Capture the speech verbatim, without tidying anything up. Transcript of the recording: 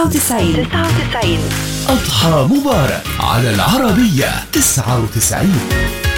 تسعين تسعة وتسعين أضحى مبارك على العربية تسعة وتسعين.